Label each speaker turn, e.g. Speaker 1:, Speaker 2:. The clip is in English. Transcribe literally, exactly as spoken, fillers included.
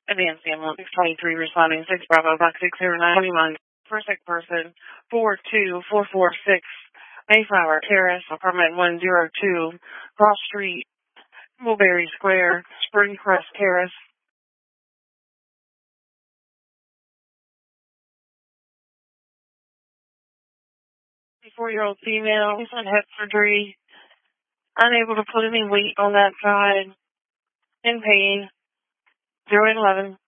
Speaker 1: Advanced ambulance six twenty-three responding six Bravo Box six zero nine twenty-one. For sick person four two four four six Mayflower Terrace, apartment one zero two, Cross Street, Mulberry Square, Springcrest Terrace. fifty-four-year-old female, recent hip surgery, unable to put any weight on that side, in pain, zero eight eleven.